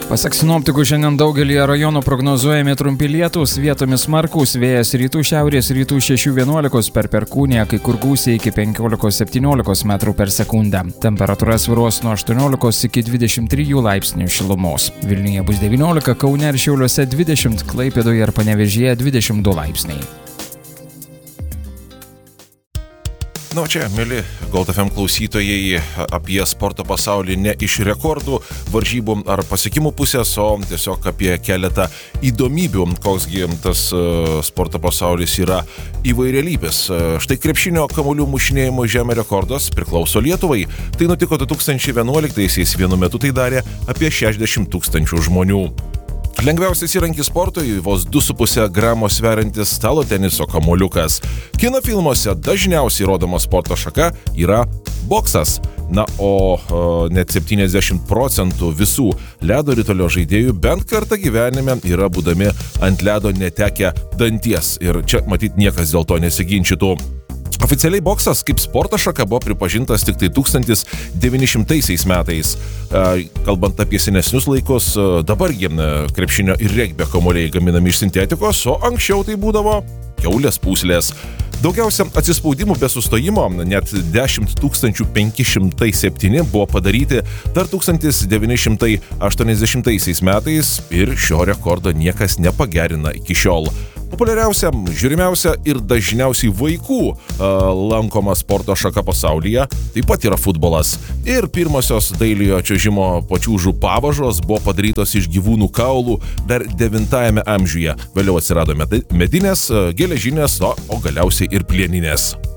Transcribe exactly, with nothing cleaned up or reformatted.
Pasak sinoptikų, šiandien daugelį rajonų prognozuojami trumpi lietūs, vietomis smarkūs, vėjas rytų šiaurės rytų šeši vienuolika per perkūniją, kai kur gūsiai iki penkiolikos septyniolikos metrų per sekundę. Temperatūra svyruos nuo aštuoniolikos iki dvidešimt trijų laipsnių šilumos. Vilniuje bus devyniolika, Kaune ir Šiauliuose dvidešimt, Klaipėdoje ir Panevėžyje dvidešimt du laipsniai. Na, o čia, mėly Gold F M klausytojai, apie sporto pasaulį ne iš rekordų, varžybų ar pasiekimų pusės, o tiesiog apie keletą įdomybių, koksgi tas sporto pasaulis yra įvairialypis. Štai krepšinio kamuolių mušinėjimo žemė rekordas priklauso Lietuvai. Tai nutiko du tūkstančiai vienuoliktaisiais, vienu metu tai darė apie šešiasdešimt tūkstančių žmonių. Lengviausias įrankis sportui vos du su puse gramo sveriantis stalo teniso kamuoliukas. Kino filmuose dažniausiai rodoma sporto šaka yra boksas. Na, o, o net septyniasdešimt procentų visų ledo ritulio žaidėjų bent kartą gyvenime yra būdami ant ledo netekę danties. Ir čia matyt niekas dėl to nesiginčytų. Oficialiai boksas kaip sporto šaka buvo pripažintas tik tai tūkstantis devyni šimtaisiais metais. Kalbant apie senesnius laikus, dabargi krepšinio ir regbio kamuoliai gaminami iš sintetikos, o anksčiau tai būdavo kiaulės pūslės. Daugiausia atsispaudimų be sustojimo, net dešimt tūkstančių penki šimtai septyni, buvo padaryti dar tūkstantis devyni šimtai aštuoniasdešimtaisiais metais ir šio rekordo niekas nepagerina iki šiol. Populiariausia, žiūrimiausia ir dažniausiai vaikų a, lankoma sporto šaka pasaulyje taip pat yra futbolas. Ir pirmosios dailiojo čiuožimo pačiūžų pavažos buvo padarytos iš gyvūnų kaulų dar devintajame amžiuje. Vėliau atsirado medinės, geležinės, o, o galiausiai ir plieninės.